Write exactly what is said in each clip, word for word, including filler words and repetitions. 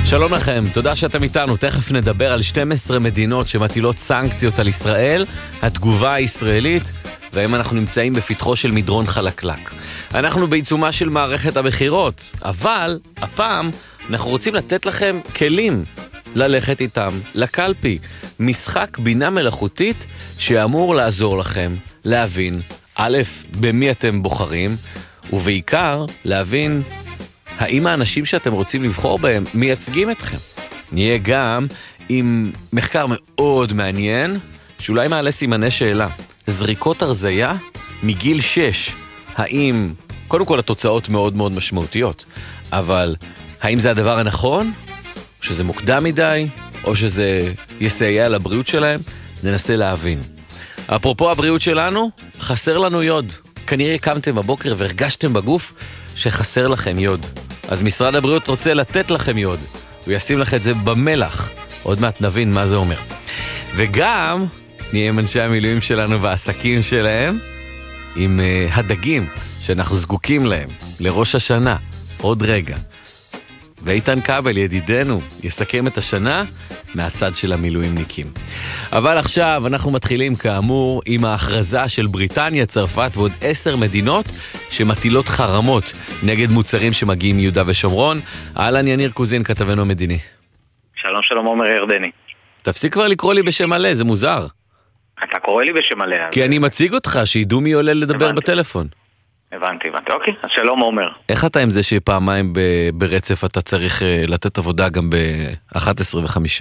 שלום לכם, תודה שאתם איתנו. תכף נדבר על שתים עשרה מדינות שמטילות סנקציות על ישראל, התגובה הישראלית, והאם אנחנו נמצאים בפתחו של מדרון חלקלק. אנחנו בעיצומה של מערכת הבחירות, אבל הפעם אנחנו רוצים לתת לכם כלים ללכת איתם לקלפי. משחק בינה מלאכותית שאמור לעזור לכם להבין, א', במי אתם בוחרים, ובעיקר להבין האם האנשים שאתם רוצים לבחור בהם מייצגים אתכם. נהיה גם עם מחקר מאוד מעניין, שאולי מעלה סימני שאלה. זריקות הרזיה מגיל שש. האם, קודם כל התוצאות מאוד מאוד משמעותיות, אבל האם זה הדבר הנכון? או שזה מוקדם מדי? או שזה יסייע לבריאות שלהם? ננסה להבין. אפרופו הבריאות שלנו, חסר לנו יוד. כנראה קמתם בבוקר והרגשתם בגוף שחסר לכם יוד. אז משרד הבריאות רוצה לתת לכם יוד. הוא ישים לך את זה במלח. עוד מעט נבין מה זה אומר. וגם נהיה עם אנשי המילואים שלנו והעסקים שלהם, עם uh, הדגים שאנחנו זקוקים להם לראש השנה, עוד רגע. ואיתן קבל, ידידנו, יסכם את השנה מהצד של המילואימניקים. אבל עכשיו אנחנו מתחילים כאמור עם ההכרזה של בריטניה, צרפת ועוד עשר מדינות שמטילות חרמות נגד מוצרים שמגיעים מיהודה ושומרון. אהלן יניר קוזין, כתבנו המדיני. שלום שלום עומר ירדני. תפסיק כבר לקרוא לי בשם מלא, זה מוזר. אתה קורא לי בשם מלא. כי אני מציג אותך, שידעו מי עולה לדבר בטלפון. הבנתי, הבנתי. אוקיי, אז שלום עומר. איך אתה עם זה שפעמיים ברצף אתה צריך לתת עבודה גם ב-אחת עשרה וחמש?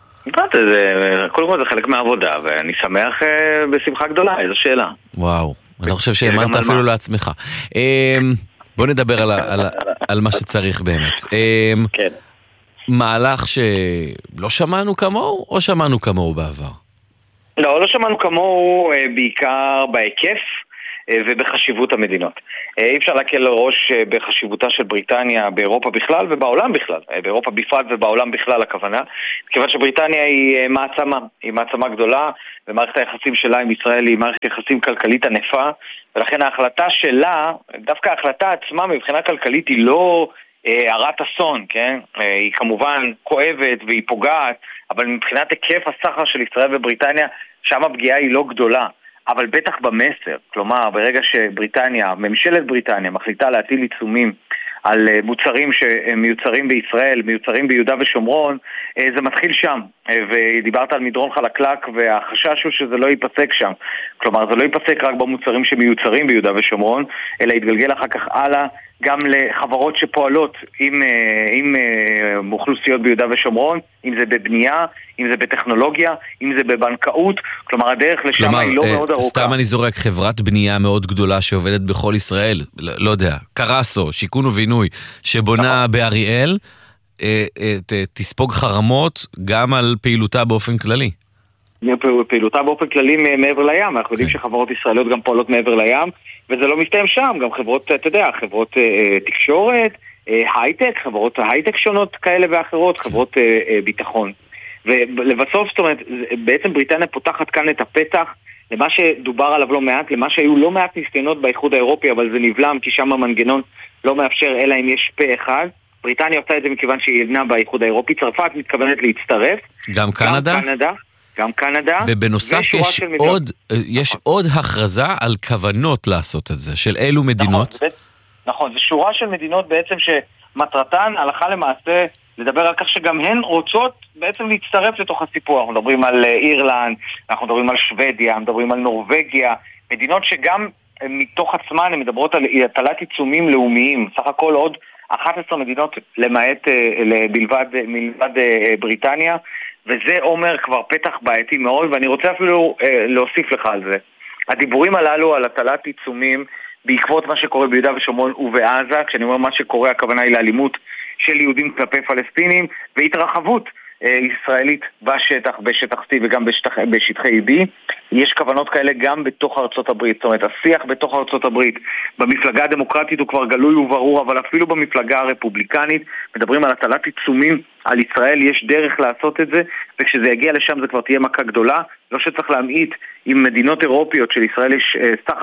קודם כל זה חלק מהעבודה, ואני שמח בשמחה גדולה, איזו שאלה. וואו, אני חושב שהאמנת אפילו לעצמך. בוא נדבר על מה שצריך באמת. כן. מהלך שלא שמענו כמוהו, או שמענו כמוהו בעבר? לא, לא שמענו כמוהו בעיקר בהיקף ובחשיבות המדינות. אי אפשר להקל ראש בחשיבותה של בריטניה באירופה בכלל ובעולם בכלל. באירופה בפרט ובעולם בכלל הכוונה. כיוון שבריטניה היא מעצמה, היא מעצמה גדולה, ומערכת היחסים שלה עם ישראל היא מערכת יחסים כלכלית ענפה, ולכן ההחלטה שלה, דווקא ההחלטה עצמה מבחינה כלכלית היא לא הרת אסון, כן? היא כמובן כואבת והיא פוגעת, אבל מבחינת היקף הסחר של ישראל ובריטניה, שם הפגיעה היא לא גדולה. אבל בטח במסר, כלומר, ברגע שבריטניה, ממשלת בריטניה, מחליטה להטיל עיצומים על מוצרים שמיוצרים בישראל, מיוצרים ביהודה ושומרון, זה מתחיל שם. ודיברת על מדרון חלקלק, והחשש הוא שזה לא ייפסק שם. כלומר, זה לא ייפסק רק במוצרים שמיוצרים ביהודה ושומרון, אלא יתגלגל אחר כך הלאה גם לחברות שפועלות עם, עם אוכלוסיות ביהודה ושומרון, אם זה בבנייה, אם זה בטכנולוגיה, אם זה בבנקאות, כלומר הדרך לשם כלומר, היא לא אה, מאוד ארוכה. סתם אני זורק חברת בנייה מאוד גדולה שעובדת בכל ישראל, לא, לא יודע, קרסו, שיכון ובינוי, שבונה נכון. באריאל, אה, אה, ת, תספוג חרמות גם על פעילותה באופן כללי. פעילותה באופן כללי מעבר לים, אנחנו יודעים שחברות ישראליות גם פועלות מעבר לים, וזה לא מסתיים שם, גם חברות, אתה יודע, חברות אה, תקשורת, אה, הייטק, חברות הייטק שונות כאלה ואחרות, חברות אה, אה, ביטחון. ולבסוף, זאת אומרת, בעצם בריטניה פותחת כאן את הפתח למה שדובר עליו לא מעט, למה שהיו לא מעט ניסיונות באיחוד האירופי, אבל זה נבלם כי שם המנגנון לא מאפשר אלא אם יש פה אחד. בריטניה עושה את זה מכיוון שהיא יבנה באיחוד האירופי, צרפת מתכוונת להצטרף. גם קנדה? גם קנדה. גם קנדה. ובנוסף יש עוד, יש עוד הכרזה על כוונות לעשות את זה, של אילו מדינות? נכון, נכון, זה שורה של מדינות בעצם שמטרתן הלכה למעשה לדבר על כך שגם הן רוצות בעצם להצטרף לתוך הסיפור. אנחנו מדברים על אירלנד, אנחנו מדברים על שוודיה, מדברים על נורווגיה, מדינות שגם מתוך עצמן הן מדברות על הטלת עיצומים לאומיים, סך הכל עוד אחת עשרה מדינות למעט בלבד, מלבד בריטניה, וזה אומר כבר פתח בעייתי מאוד, ואני רוצה אפילו אה, להוסיף לך על זה. הדיבורים הללו על הטלת עיצומים בעקבות מה שקורה ביהודה ושומרון ובעזה, כשאני אומר מה שקורה, הכוונה היא לאלימות של יהודים כלפי פלסטינים, והתרחבות אה, ישראלית בשטח, בשטח C וגם בשטח, בשטחי B. יש כוונות כאלה גם בתוך ארצות הברית, זאת אומרת, השיח בתוך ארצות הברית, במפלגה הדמוקרטית הוא כבר גלוי וברור, אבל אפילו במפלגה הרפובליקנית מדברים על הטלת עיצומים על ישראל, יש דרך לעשות את זה, וכשזה יגיע לשם זה כבר תהיה מכה גדולה, לא שצריך להמעיט עם מדינות אירופיות של ישראל יש סחר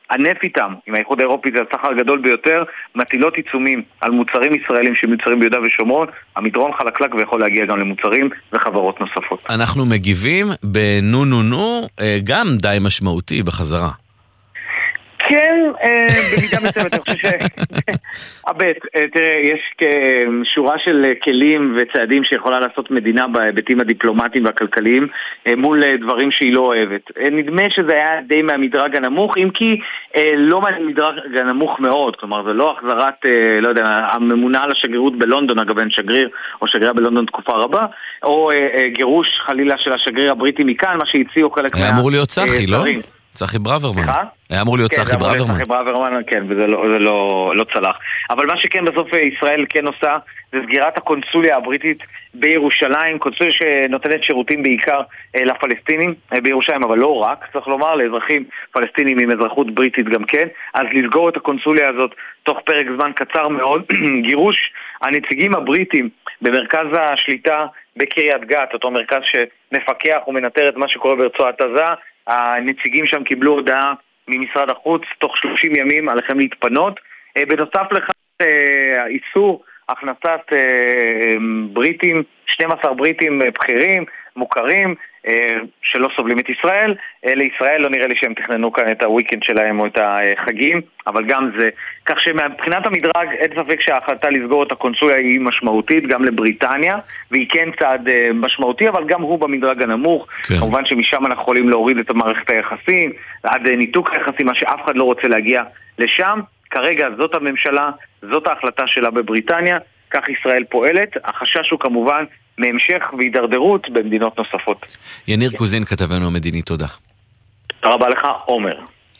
ענף איתם, עם האיחוד האירופי זה הסחר הגדול ביותר, מטילות עיצומים על מוצרים ישראלים שמיוצרים ביהודה ושומרון, המדרון חלקלק ויכול להגיע גם למוצרים וחברות נוספות. אנחנו מגיבים בנו נו נו גם די משמעותי בחזרה. כן, במידה מסוימת, אני חושב ש... הבט, תראה, יש שורה של כלים וצעדים שיכולה לעשות מדינה בהיבטים הדיפלומטיים והכלכליים מול דברים שהיא לא אוהבת. נדמה שזה היה די מהמדרג הנמוך, אם כי לא מהמדרג הנמוך מאוד, כלומר זה לא החזרת, לא יודע, הממונה על השגרירות בלונדון, אגב אין שגריר או שגרירה בלונדון תקופה רבה, או גירוש חלילה של השגריר הבריטי מכאן, מה שהציעו חלק מה... היה אמור להיות צחי, לא? צחי ברוורמן. היה אמור להיות צחי ברוורמן. צחי ברוורמן, כן, וזה לא צלח. אבל מה שכן בסוף ישראל כן עושה, זה סגירת הקונסוליה הבריטית בירושלים, קונסוליה שנותנת שירותים בעיקר לפלסטינים בירושלים, אבל לא רק, צריך לומר, לאזרחים פלסטינים עם אזרחות בריטית גם כן, אז לסגור את הקונסוליה הזאת תוך פרק זמן קצר מאוד, גירוש הנציגים הבריטים במרכז השליטה בקריית גת, אותו מרכז שמפקח ומנטר את מה שקורה ברצועת עזה, הנציגים שם קיבלו הודעה ממשרד החוץ, תוך שלושים ימים עליכם להתפנות. בנוסף לכך, איסור הכנסת בריטים, שנים עשר בריטים בכירים, מוכרים, שלא סובלים את ישראל. לישראל לא נראה לי שהם תכננו כאן את הוויקנד שלהם או את החגים, אבל גם זה. כך שמבחינת המדרג, אין ספק שההחלטה לסגור את הקונסוליה היא משמעותית, גם לבריטניה, והיא כן צעד משמעותי, אבל גם הוא במדרג הנמוך. כן. כמובן שמשם אנחנו יכולים להוריד את מערכת היחסים, עד ניתוק היחסים, מה שאף אחד לא רוצה להגיע לשם. כרגע זאת הממשלה, זאת ההחלטה שלה בבריטניה, כך ישראל פועלת. החשש הוא כמובן מהמשך והידרדרות במדינות נוספות. יניר קוזין, כתבנו המדיני, תודה. תודה רבה לך, עומר.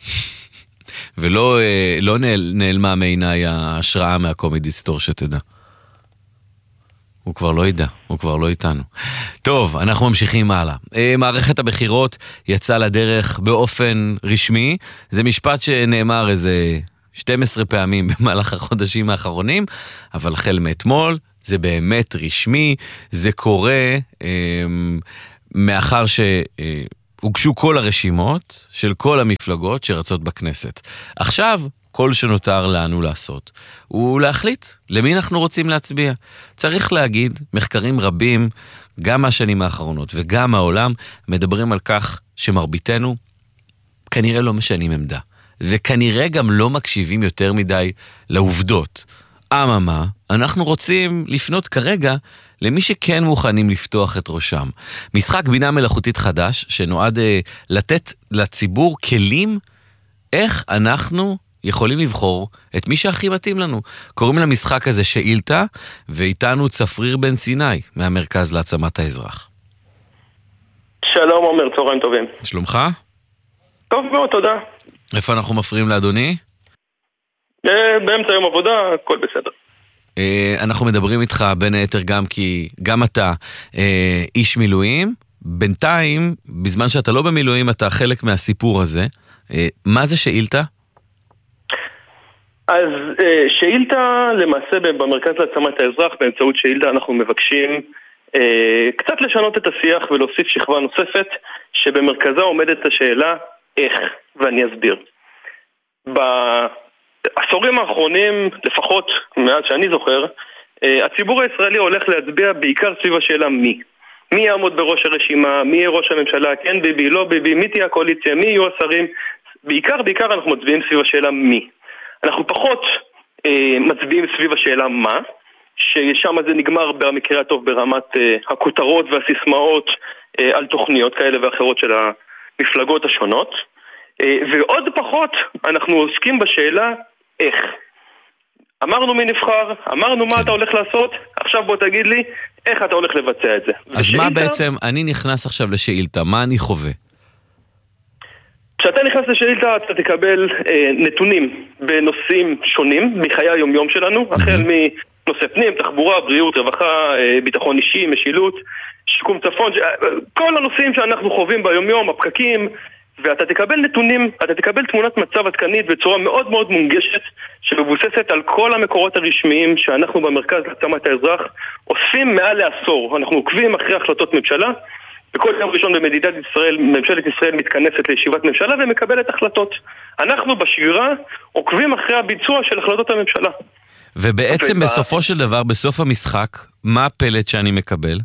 ולא לא נעל, נעלמה מעיניי ההשראה מהקומדיסטור שתדע. הוא כבר לא ידע, הוא כבר לא איתנו. טוב, אנחנו ממשיכים הלאה. מערכת הבחירות יצאה לדרך באופן רשמי. זה משפט שנאמר איזה שתים עשרה פעמים במהלך החודשים האחרונים, אבל החל מאתמול זה באמת רשמי, זה קורה אה, מאחר שהוגשו כל הרשימות של כל המפלגות שרצות בכנסת. עכשיו, כל שנותר לנו לעשות הוא להחליט למי אנחנו רוצים להצביע. צריך להגיד, מחקרים רבים, גם מהשנים האחרונות וגם העולם, מדברים על כך שמרביתנו כנראה לא משנים עמדה. וכנראה גם לא מקשיבים יותר מדי לעובדות. אממה, אנחנו רוצים לפנות כרגע למי שכן מוכנים לפתוח את ראשם. משחק בינה מלאכותית חדש שנועד אה, לתת לציבור כלים איך אנחנו יכולים לבחור את מי שהכי מתאים לנו. קוראים למשחק הזה שאילתה, ואיתנו צפריר בן סיני מהמרכז להעצמת האזרח. שלום עומר, צהריים טובים. שלומך? טוב מאוד, תודה. איפה אנחנו מפריעים לאדוני? באמצע יום עבודה, הכל בסדר. אנחנו מדברים איתך בין היתר גם כי גם אתה איש מילואים, בינתיים, בזמן שאתה לא במילואים, אתה חלק מהסיפור הזה. מה זה שאילתה? אז שאילתה, למעשה במרכז להעצמת האזרח, באמצעות שאילתה אנחנו מבקשים קצת לשנות את השיח ולהוסיף שכבה נוספת, שבמרכזה עומדת השאלה איך, ואני אסביר. בעשורים האחרונים, לפחות מאז שאני זוכר, הציבור הישראלי הולך להצביע בעיקר סביב השאלה מי. מי יעמוד בראש הרשימה, מי יהיה ראש הממשלה, כן ביבי, לא ביבי, מי תהיה הקואליציה, מי יהיו השרים. בעיקר, בעיקר אנחנו מצביעים סביב השאלה מי. אנחנו פחות אה, מצביעים סביב השאלה מה, ששם זה נגמר במקרה הטוב ברמת אה, הכותרות והסיסמאות אה, על תוכניות כאלה ואחרות של המפלגות השונות. ועוד פחות אנחנו עוסקים בשאלה איך. אמרנו מי נבחר, אמרנו מה אתה הולך לעשות, עכשיו בוא תגיד לי איך אתה הולך לבצע את זה. אז מה בעצם, אני נכנס עכשיו לשאילתה, מה אני חווה? כשאתה נכנס לשאילתה אתה תקבל אה, נתונים בנושאים שונים מחיי היום-יום שלנו, החל מנושא פנים, תחבורה, בריאות, רווחה, אה, ביטחון אישי, משילות, שיקום צפון, ש... כל הנושאים שאנחנו חווים ביום-יום, הפקקים, ואתה תקבל נתונים, אתה תקבל תמונת מצב עדכנית בצורה מאוד מאוד מונגשת, שמבוססת על כל המקורות הרשמיים שאנחנו במרכז להעצמת האזרח עושים מעל לעשור. אנחנו עוקבים אחרי החלטות ממשלה, בכל יום ראשון במדינת ישראל, ממשלת ישראל מתכנסת לישיבת ממשלה ומקבלת החלטות. אנחנו בשגרה עוקבים אחרי הביצוע של החלטות הממשלה. ובעצם בסופו של דבר, בסוף המשחק, מה הפלט שאני מקבל?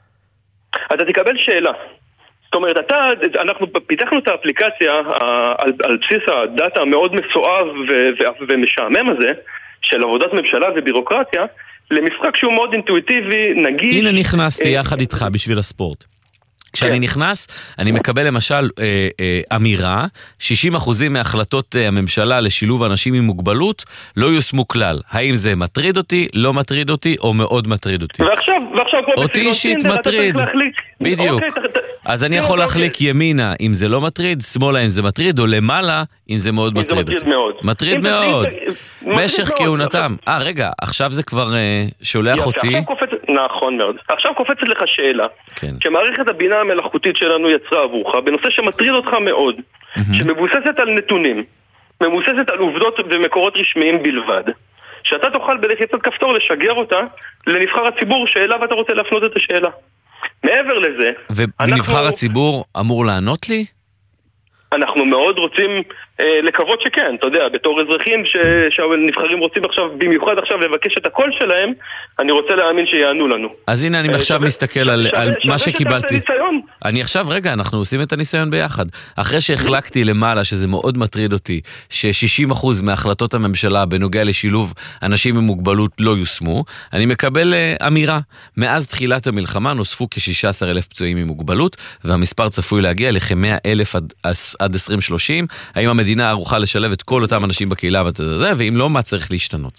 אתה תקבל שאלה. זאת אומרת, אתה, אנחנו פיתחנו את האפליקציה על, על בסיס הדאטה המאוד מסואב ו, ו, ומשעמם הזה, של עבודת ממשלה ובירוקרטיה, למשחק שהוא מאוד אינטואיטיבי, נגיש. הנה נכנסתי יחד איתך בשביל הספורט. כשאני נכנס, אני מקבל למשל אה, אה, אמירה, שישים אחוזים מהחלטות אה, הממשלה לשילוב אנשים עם מוגבלות לא יושמו כלל. האם זה מטריד אותי, לא מטריד אותי, או מאוד מטריד אותי? ועכשיו, ועכשיו אותי אישית מטריד. בדיוק. אוקיי, ת, ת, אז אני יכול אוקיי. להחליק ימינה אם זה לא מטריד, שמאלה אם זה מטריד, או למעלה אם זה מאוד מטריד אותי. מאוד. מטריד מאוד. משך כהונתם. אה, רגע, עכשיו זה כבר אה, שולח אותי. קופצת, נכון מאוד. עכשיו קופצת לך שאלה. כן. שמערכת הבינה המלאכותית שלנו יצרה עבורך, בנושא שמטריד אותך מאוד, שמבוססת על נתונים, מבוססת על עובדות ומקורות רשמיים בלבד, שאתה תוכל בלחיצת כפתור לשגר אותה לנבחר הציבור שאליו אתה רוצה להפנות את השאלה. מעבר לזה, ונבחר אנחנו... הציבור אמור לענות לי? אנחנו מאוד רוצים אה, לקוות שכן, אתה יודע, בתור אזרחים ש... שהנבחרים רוצים עכשיו, במיוחד עכשיו לבקש את הקול שלהם, אני רוצה להאמין שיענו לנו. אז הנה אני עכשיו מסתכל על, על מה שקיבלתי. אני עכשיו, רגע, אנחנו עושים את הניסיון ביחד. אחרי שהחלקתי למעלה, שזה מאוד מטריד אותי, ש-שישים אחוז מהחלטות הממשלה בנוגע לשילוב אנשים עם מוגבלות לא יושמו, אני מקבל uh, אמירה. מאז תחילת המלחמה נוספו כ-שישה עשר אלף פצועים עם מוגבלות, והמספר צפוי להגיע לכ-מאה אלף עד, עד עשרים שלושים. האם המדינה ערוכה לשלב את כל אותם אנשים בקהילה וזה, ואם לא, מה צריך להשתנות.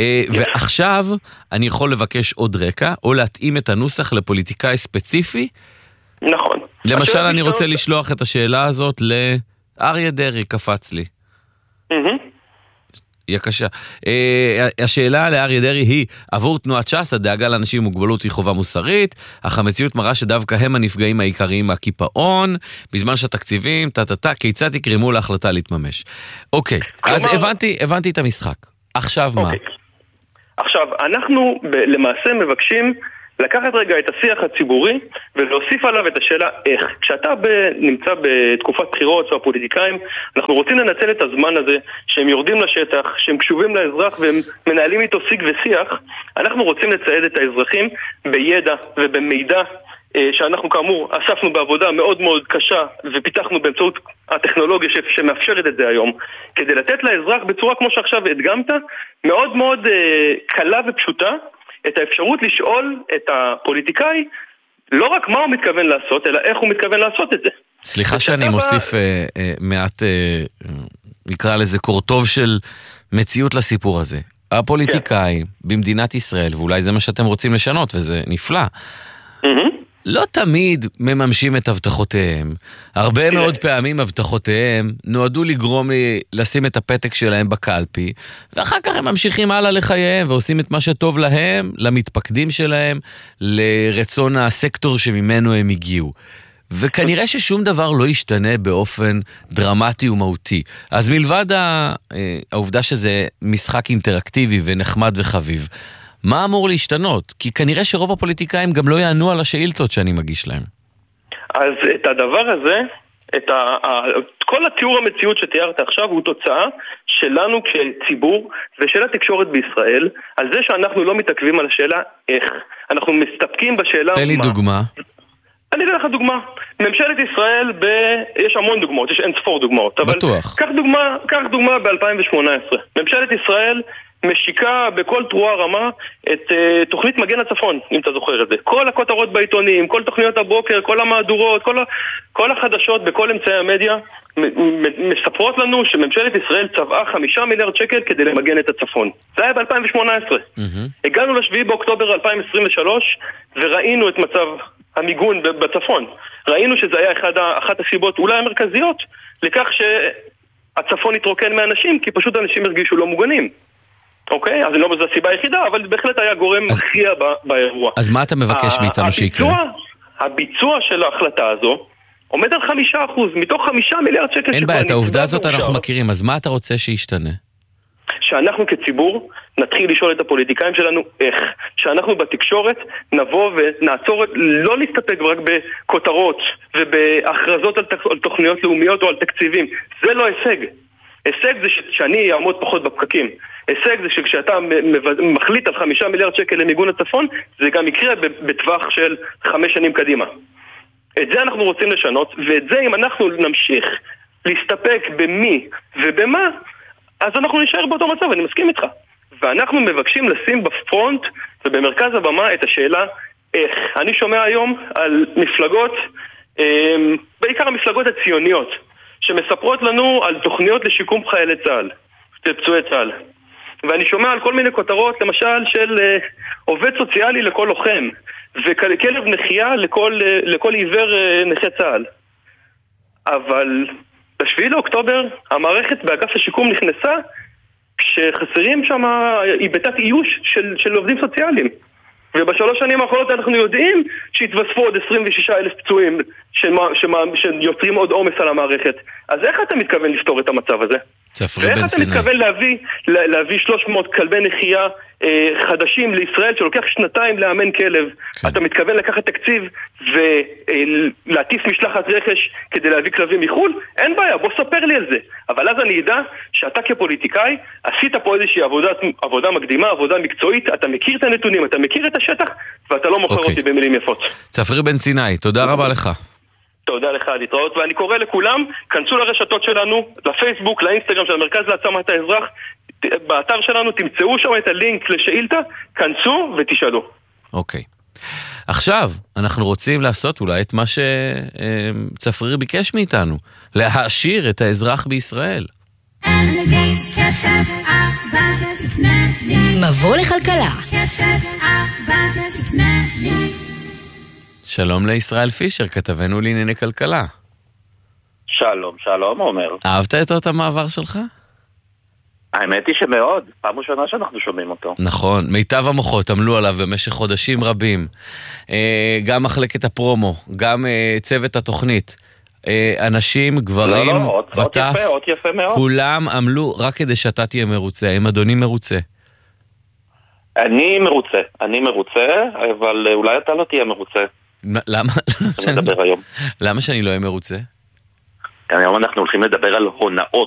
ועכשיו אני יכול לבקש עוד רקע, או להתאים את הנוסח לפוליטיקאי ספציפי. נכון. למשל, אני רוצה לשלוח את השאלה הזאת לאריה דרעי, קפץ לי. יקשה. השאלה לאריה דרעי היא, עבור תנועת ש"ס, הדאגה לאנשים עם מוגבלות היא חובה מוסרית, אך המציאות מראה שדווקא הם הנפגעים העיקריים מהקיפאון, בזמן שהתקציבים, תתתה, כיצד יקרמו להחלטה להתממש. אוקיי, אז הבנתי, הבנתי את המשחק. עכשיו מה? עכשיו, אנחנו למעשה מבקשים לקחת רגע את השיח הציבורי ולהוסיף עליו את השאלה איך. כשאתה נמצא בתקופת בחירות והפוליטיקאים, אנחנו רוצים לנצל את הזמן הזה שהם יורדים לשטח, שהם קשובים לאזרח והם מנהלים איתו שיג ושיח. אנחנו רוצים לצייד את האזרחים בידע ובמידע שאנחנו כאמור אספנו בעבודה מאוד מאוד קשה ופיתחנו באמצעות הטכנולוגיה שמאפשרת את זה היום, כדי לתת לאזרח בצורה כמו שעכשיו הדגמת, מאוד מאוד קלה ופשוטה, את האפשרות לשאול את הפוליטיקאי לא רק מה הוא מתכוון לעשות, אלא איך הוא מתכוון לעשות את זה. סליחה שאני מוסיף אה, אה, מעט, אה, נקרא לזה קורטוב של מציאות לסיפור הזה. הפוליטיקאים כן. במדינת ישראל, ואולי זה מה שאתם רוצים לשנות, וזה נפלא, mm-hmm. לא תמיד מממשים את הבטחותיהם. הרבה מאוד פעמים הבטחותיהם נועדו לגרום לי לשים את הפתק שלהם בקלפי, ואחר כך הם ממשיכים הלאה לחייהם, ועושים את מה שטוב להם, למתפקדים שלהם, לרצון הסקטור שממנו הם הגיעו. וכנראה ששום דבר לא ישתנה באופן דרמטי ומהותי. אז מלבד העובדה שזה משחק אינטראקטיבי ונחמד וחביב, מה אמור להשתנות? כי כנראה שרוב הפוליטיקאים גם לא יענו על השאילתות שאני מגיש להם. אז את הדבר הזה, את ה... כל התיאור המציאות שתיארת עכשיו הוא תוצאה שלנו כציבור ושל התקשורת בישראל, על זה שאנחנו לא מתעכבים על השאלה איך. אנחנו מסתפקים בשאלה תן לי מה. דוגמה. אני אתן לך דוגמה. ממשלת ישראל, ב... יש המון דוגמאות, יש אין ספור דוגמאות. בטוח. אבל קח דוגמה, קח דוגמה ב-אלפיים שמונה עשרה. ממשלת ישראל משיקה בכל תרועה רמה את uh, תוכנית מגן הצפון, אם אתה זוכר את זה. כל הכותרות בעיתונים, כל תוכניות הבוקר, כל המהדורות, כל, ה... כל החדשות בכל אמצעי המדיה מספרות לנו שממשלת ישראל צבעה חמישה מיליארד שקל כדי למגן את הצפון. זה היה ב-אלפיים שמונה עשרה. Mm-hmm. הגענו לשביעי באוקטובר אלפיים עשרים ושלוש וראינו את מצב המיגון בצפון. ראינו שזה היה אחד, אחת הסיבות אולי המרכזיות לכך שהצפון התרוקן מאנשים, כי פשוט אנשים הרגישו לא מוגנים. אוקיי? אז לא זו הסיבה היחידה, אבל בהחלט היה גורם מכריע באירוע. אז מה אתה מבקש מאיתנו שיקרה? הביצוע של ההחלטה הזו עומד על חמישה אחוז, מתוך חמישה מיליארד שקל. אין בעיה, את העובדה הזאת אנחנו מכירים, אז מה אתה רוצה שישתנה? שאנחנו כציבור נתחיל לשאול את הפוליטיקאים שלנו איך. שאנחנו בתקשורת נבוא ונעצור, לא להסתפק רק בכותרות ובהכרזות על, תכ... על תוכניות לאומיות או על תקציבים. זה לא הישג. הישג זה ש... שאני אעמוד פחות בפקקים. הישג זה שכשאתה מחליט על חמישה מיליארד שקל למיגון הצפון, זה גם יקרה בטווח של חמש שנים קדימה. את זה אנחנו רוצים לשנות, ואת זה אם אנחנו נמשיך להסתפק במי ובמה, אז אנחנו נשאר באותו מצב, אני מסכים איתך. ואנחנו מבקשים לשים בפרונט ובמרכז הבמה את השאלה איך. אני שומע היום על מפלגות, בעיקר המפלגות הציוניות, שמספרות לנו על תוכניות לשיקום חיילי צה"ל, פצועי צה"ל. ואני שומע על כל מיני כותרות, למשל של עובד סוציאלי לכל לוחם, וכלב נחייה לכל, לכל עיוור נכה צה"ל. אבל בשביעי לאוקטובר המערכת באגף השיקום נכנסה כשחסרים שם היבטת איוש של, של עובדים סוציאליים. ובשלוש שנים האחרונות אנחנו יודעים שהתווספו עוד עשרים ושישה אלף פצועים שיוצרים עוד עומס על המערכת. אז איך אתה מתכוון לפתור את המצב הזה? ואיך אתה מתכוון להביא, להביא שלוש מאות כלבי נחייה אה, חדשים לישראל שלוקח שנתיים לאמן כלב? כן. אתה מתכוון לקחת תקציב ולהטיס משלחת רכש כדי להביא כלבים מחול? אין בעיה, בוא ספר לי על זה. אבל אז אני אדע שאתה כפוליטיקאי עשית פה איזושהי עבודה, עבודה מקדימה, עבודה מקצועית, אתה מכיר את הנתונים, אתה מכיר את השטח, ואתה לא מוכר אוקיי. אותי במילים יפות. צפריר בן סיני, תודה רבה לך. תודה לך, להתראות, ואני קורא לכולם, כנסו לרשתות שלנו, לפייסבוק, לאינסטגרם של המרכז להעצמת האזרח, באתר שלנו תמצאו שם את הלינק לשאילתה, כנסו ותשאלו. אוקיי. עכשיו, אנחנו רוצים לעשות אולי את מה שצפריר ביקש מאיתנו, להעשיר את האזרח בישראל. מבוא לכלכלה. שלום לישראל פישר, כתבנו לענייני כלכלה. שלום, שלום, אומר. אהבת את אותו המעבר שלך? האמת היא שמאוד, פעם ראשונה שאנחנו שומעים אותו. נכון, מיטב המוחות עמלו עליו במשך חודשים רבים. גם מחלקת הפרומו, גם צוות התוכנית. אנשים, גברים, לא, לא, עוד, וטף, עוד יפה, עוד יפה מאוד. כולם עמלו רק כדי שאתה תהיה מרוצה. האם אדוני מרוצה? אני מרוצה, אני מרוצה, אבל אולי אתה לא תהיה מרוצה. למה? נדבר היום. למה שאני לא אהיה מרוצה? כי היום אנחנו הולכים לדבר על הונאות.